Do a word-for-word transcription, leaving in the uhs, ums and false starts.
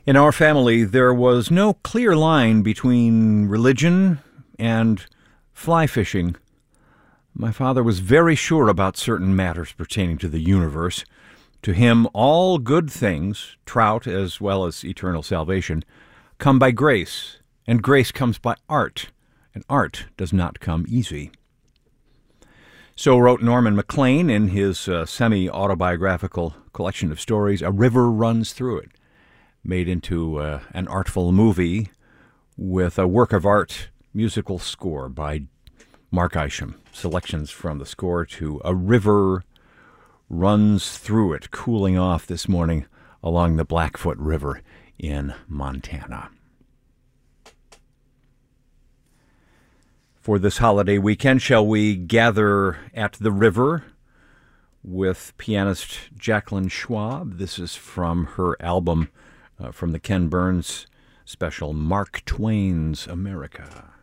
In our family, there was no clear line between religion and fly fishing. My father was very sure about certain matters pertaining to the universe. To him, all good things, trout as well as eternal salvation, come by grace, and grace comes by art, and art does not come easy. So wrote Norman Maclean in his uh, semi-autobiographical collection of stories, A River Runs Through It, made into uh, an artful movie with a work of art musical score by Mark Isham. Selections from the score to A River Runs Through It, cooling off this morning along the Blackfoot River in Montana. For this holiday weekend, shall we gather at the river with pianist Jacqueline Schwab? This is from her album, uh, from the Ken Burns special, Mark Twain's America.